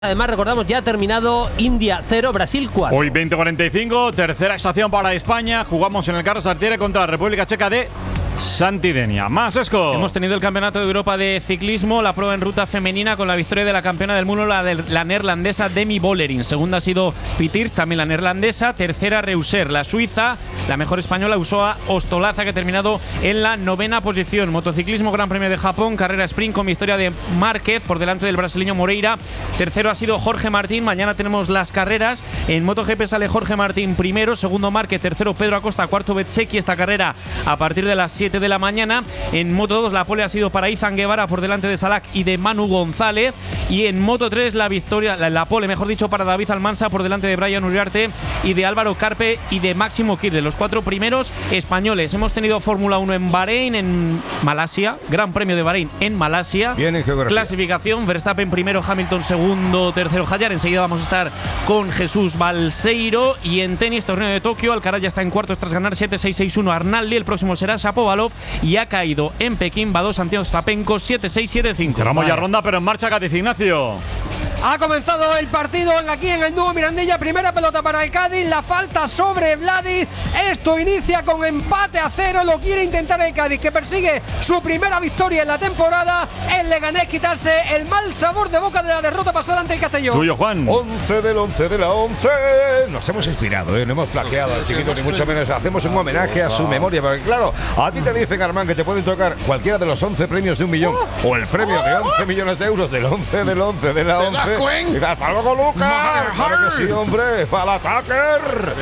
Además, recordamos, ya ha terminado India 0, Brasil 4. Hoy 20:45, tercera estación para España. Jugamos en el Carlos Tartiere contra la República Checa de Santidenia. Más, Esco. Hemos tenido el Campeonato de Europa de Ciclismo, la prueba en ruta femenina con la victoria de la campeona del mundo, la neerlandesa Demi Vollering. Segunda ha sido Pitirs, también la neerlandesa. Tercera, Reuser, la suiza. La mejor española, Usoa Ostolaza, que ha terminado en la 9ª posición. Motociclismo, Gran Premio de Japón, carrera sprint con victoria de Márquez por delante del brasileño Moreira. Tercero ha sido Jorge Martín. Mañana tenemos las carreras. En MotoGP sale Jorge Martín primero, segundo Márquez, tercero Pedro Acosta, cuarto Bezzecchi. Esta carrera a partir de las 7 de la mañana. En Moto2 la pole ha sido para Izan Guevara por delante de Salak y de Manu González. Y en Moto3 la victoria, la pole, mejor dicho, para David Almansa por delante de Brian Uriarte y de Álvaro Carpe y de Máximo Kirde, los 4 primeros españoles. Hemos tenido Fórmula 1 en Bahrein, en Malasia, Gran Premio de Bahrein en Malasia. Bien en geografía. Clasificación, Verstappen primero, Hamilton segundo, tercero Hayar. Enseguida vamos a estar con Jesús Balseiro. Y en tenis, torneo de Tokio, Alcaraz ya está en cuartos tras ganar 7-6-6-1 a Arnaldi. El próximo será Shapovalov y ha caído en Pekín Bados ante Ostapenko 7-6-7-5. Cerramos ya ronda, pero en marcha, Cádiz, Ignacio. Ha comenzado el partido aquí en el Nuevo Mirandilla. Primera pelota para el Cádiz. La falta sobre Vladi. Esto inicia con empate a 0. Lo quiere intentar el Cádiz, que persigue su primera victoria en la temporada. El Leganés quitarse el mal sabor de boca de la derrota pasada ante el Castellón. Tuyo, Juan. 11 del 11 de la 11. Nos hemos inspirado, no hemos plagiado al chiquito, ni mucho menos. Hacemos un homenaje a su memoria. Porque claro, a ti te dicen, Armán, que te pueden tocar cualquiera de los 11 premios de 1 millón. O el premio de 11 millones de euros del 11 del 11 de la 11. Y hasta luego, Lucas. Claro que sí, hombre. Para el Attacker.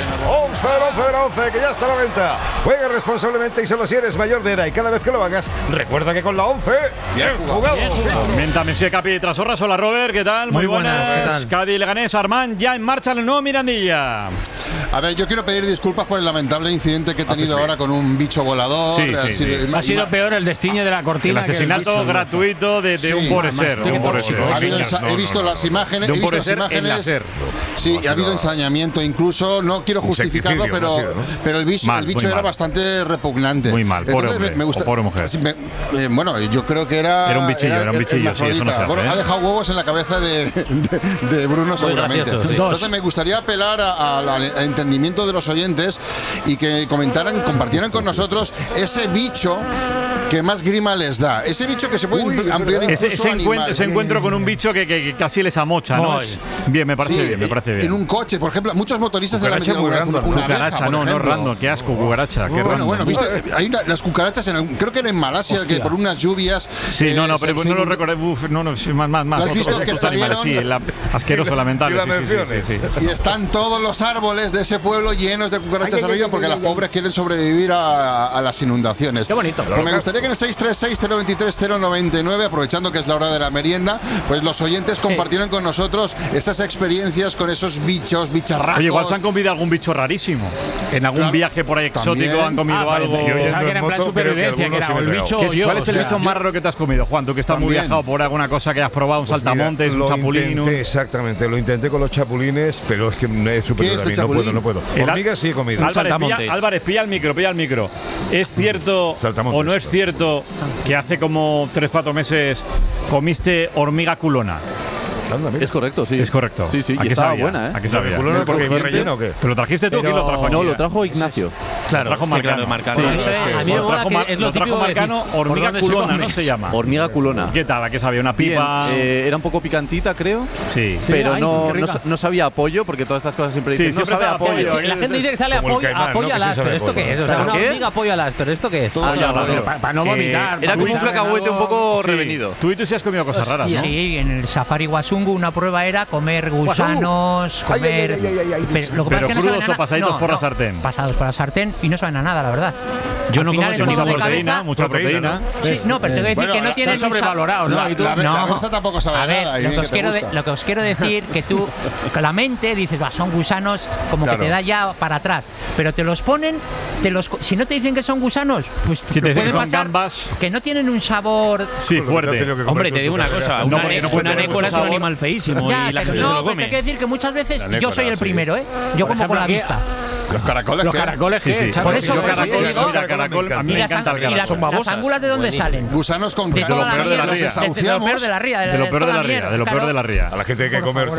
11, que ya está a la venta. Juega responsablemente y solo si eres mayor de edad. Y cada vez que lo hagas, recuerda que con la 11, bien jugado. Tormenta, Messi, Capi, Trasorras. Hola, Robert, ¿qué tal? Muy buenas, ¿qué tal? Cádiz, Leganés, Armán, ya en marcha en el Nuevo Mirandilla. A ver, yo quiero pedir disculpas por el lamentable incidente que he tenido ahora con un bicho volador. Sí. Ha sido peor el destino de la cortina. El asesinato gratuito de un pobre ser. He visto las imágenes. De un pobre ser en láser. Sí, ha habido ensañamiento incluso. No quiero justificarlo, pero el bicho era bastante repugnante. Muy mal, pobre hombre, o pobre mujer. Bueno, yo creo que era un bichillo, sí, eso no se hace, ha dejado huevos en la cabeza de Bruno seguramente. Entonces me gustaría apelar al entendimiento de los oyentes y que compartieran con nosotros ese bicho que más grima les da. Ese bicho que se puede ampliar incluso ese encuentro con un bicho que casi les amocha, ¿no? Bien, me parece bien. En un coche, por ejemplo, muchos motoristas se la han metido una cucaracha, no random, qué asco, cucaracha, qué random. Bueno, ¿viste? Hay las cucarachas, creo que era en Malasia, que por unas lluvias… Sí, pero no lo recordé, más. ¿Has visto que salieron? Sí, asqueroso, lamentable, sí. Y están todos los árboles de ese pueblo llenos de cucarachas arriba porque las pobres quieren sobrevivir a las inundaciones. Qué bonito. Pero me gustaría que en el 636-023-099, aprovechando que es la hora de la merienda, pues los oyentes compartieran con nosotros esas experiencias con esos bicharracos. Oye, igual se han comido algún bicho rarísimo. En algún viaje por ahí exótico han comido algo. Pensaba que era en plan supervivencia, que era el bicho. ¿Cuál es el bicho más raro que te has comido, Juan? Tú que estás muy viajado por alguna cosa que has probado, un saltamontes, un chapulín. Exactamente, lo intenté con los chapulines, pero es que es superior a mí, no puedo. Hormigas sí he comido. Álvarez, pilla el micro. ¿Es cierto o no es cierto que hace como 3-4 meses comiste hormiga culona? Es correcto, sí. Es correcto. Sí, y estaba buena, ¿eh? ¿A qué sabía? ¿Porque iba relleno o qué? ¿Pero lo trajiste tú? ¿Quién lo trajo? No, lo trajo Ignacio. Claro, lo trajo Marcano. Sí. A mí me mola que es lo típico de Marcano, hormiga culona, ¿no se llama? Hormiga culona. ¿Qué tal? ¿A qué sabía? ¿Una pipa? Bien, era un poco picantita, creo. Sí. Pero no sabía a pollo, porque todas estas cosas siempre dicen, no sabe a pollo. La gente dice que sale a pollo alas, pero ¿esto qué es? O sea, una hormiga a pollo alas, pero ¿esto qué es? Para no vomitar. Era como un cacahuete un poco revenido. Tú sí has comido cosas raras, ¿no? Sí, en el Safari Wasungu una prueba era comer gusanos, comer… Pero crudos o pasaditos por la sartén. Pasados por la sartén y no saben a nada, la verdad. Yo no como mucha proteína. Sí, no, pero te voy a decir que no tienen sobrevalorado, ¿no? La cabeza tampoco sabe nada. A ver, lo que os quiero decir que tú, con la mente dices, son gusanos, como que te da ya para atrás. Pero te los ponen, si no te dicen que son gusanos, pues si te dicen que son gambas, que no tienen un sabor… Sí, fuerte. Hombre, te digo una cosa, una nécora es un animal feísimo y la gente se lo come. Te quiero decir que muchas veces yo soy el primero, ¿eh? Yo como con la vista. Los caracoles, sí. Por eso caracol, a mí me encanta el caracol. ¿Y las ángulas de dónde salen? Gusanos con de caracol. toda la mierda. Los desahuciamos. De lo peor de la ría. De lo peor de la ría. Claro. De lo peor de la ría. A la gente hay que comer